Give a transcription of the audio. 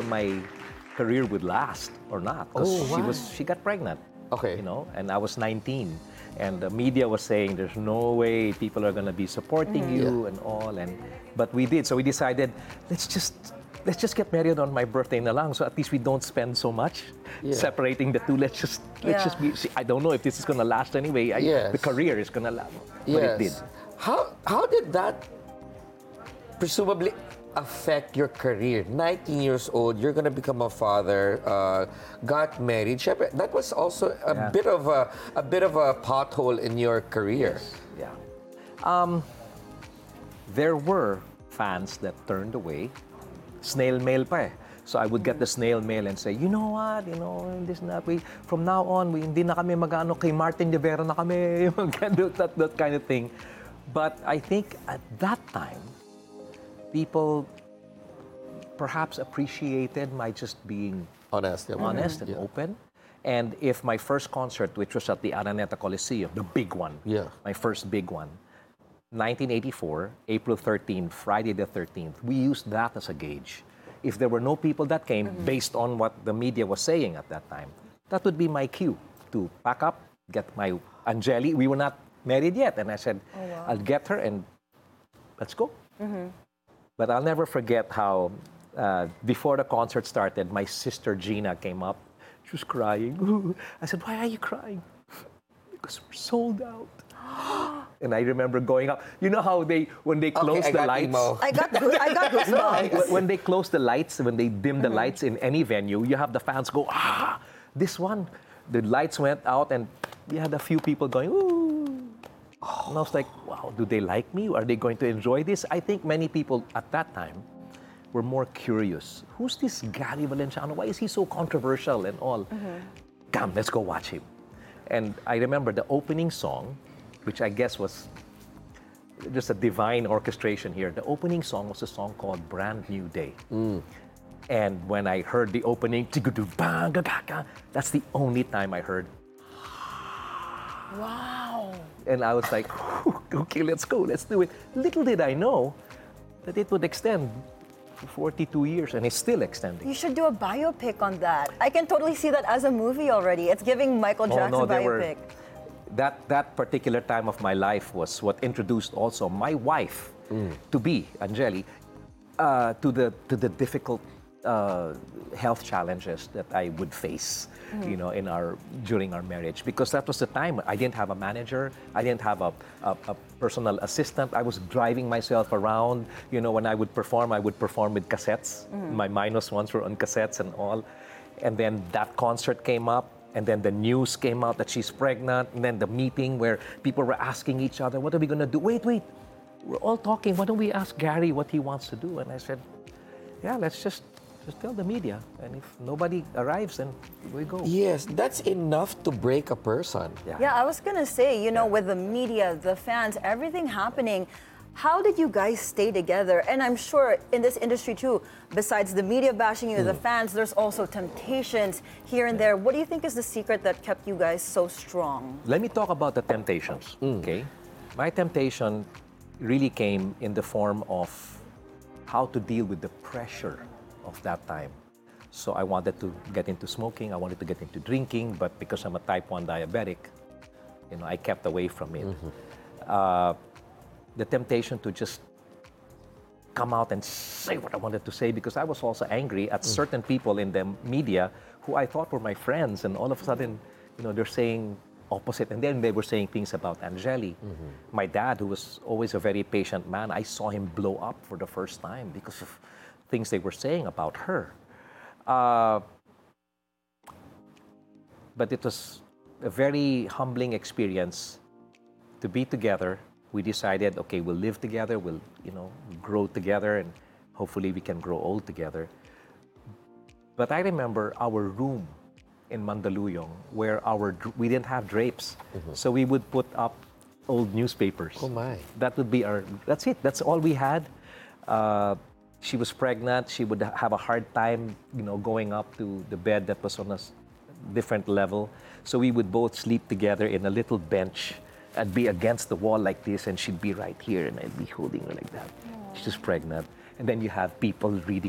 my career would last or not. Oh, Because why? she got pregnant. Okay. You know, and I was 19. And the media was saying there's no way people are gonna be supporting you and all. But we did. So we decided, let's just get married on my birthday na lang, so at least we don't spend so much separating the two. Let's just be. See, I don't know if this is gonna last anyway. The career is gonna last, but it did. How did that presumably affect your career? 19 years old, you're gonna become a father, got married. Syempre, that was also a bit of a pothole in your career. Yes. Yeah. There were fans that turned away. Snail mail pa eh. So I would get the snail mail and say, you know what, this and that. From now on, hindi na kami mag-ano kay Martin de Vera na kami, that kind of thing. But I think at that time, people perhaps appreciated my just being honest and open. And if my first concert, which was at the Araneta Coliseum, the big one, my first big one, 1984, April 13th, Friday the 13th, we used that as a gauge. If there were no people that came, based on what the media was saying at that time, that would be my cue to pack up, get my Angeli. We were not married yet. And I said, I'll get her and let's go. But I'll never forget how, before the concert started, my sister Gina came up. She was crying. I said, why are you crying? Because we're sold out. And I remember going up. You know how when they close the lights? I got goosebumps. When they close the lights, when they dim the lights in any venue, you have the fans go, this one. The lights went out and you had a few people going, ooh. And I was like, wow, do they like me? Are they going to enjoy this? I think many people at that time were more curious. Who's this Gary Valenciano? Why is he so controversial and all? Come, let's go watch him. And I remember the opening song, which I guess was just a divine orchestration here. The opening song was a song called Brand New Day. And when I heard the opening, that's the only time I heard. Wow. And I was like, okay, let's go, let's do it. Little did I know that it would extend for 42 years, and it's still extending. You should do a biopic on that. I can totally see that as a movie already. It's giving Michael Jackson biopic. That particular time of my life was what introduced also my wife to be, Angeli, to the difficult health challenges that I would face, during our marriage. Because that was the time I didn't have a manager, I didn't have a personal assistant. I was driving myself around. When I would perform with cassettes. My minus ones were on cassettes and all. And then that concert came up. And then the news came out that she's pregnant. And then the meeting where people were asking each other, what are we going to do? Wait. We're all talking. Why don't we ask Gary what he wants to do? And I said, yeah, let's just tell the media. And if nobody arrives, then we go. Yes, that's enough to break a person. Yeah, I was going to say, with the media, the fans, everything happening, how did you guys stay together? And I'm sure in this industry too, besides the media bashing you, the fans, there's also temptations here and there. What do you think is the secret that kept you guys so strong? Let me talk about the temptations, okay? My temptation really came in the form of how to deal with the pressure of that time. So I wanted to get into smoking, I wanted to get into drinking, but because I'm a type 1 diabetic, I kept away from it. The temptation to just come out and say what I wanted to say, because I was also angry at certain people in the media who I thought were my friends, and all of a sudden, they're saying opposite, and then they were saying things about Angeli. My dad, who was always a very patient man, I saw him blow up for the first time because of things they were saying about her. But it was a very humbling experience to be together. We decided, okay, we'll live together, we'll, grow together, and hopefully we can grow old together. But I remember our room in Mandaluyong, where we didn't have drapes. So we would put up old newspapers. Oh my. That would be that's it, that's all we had. She was pregnant, she would have a hard time, going up to the bed that was on a different level. So we would both sleep together in a little bench. I'd be against the wall like this, and she'd be right here, and I'd be holding her like that. She's pregnant. And then you have people reading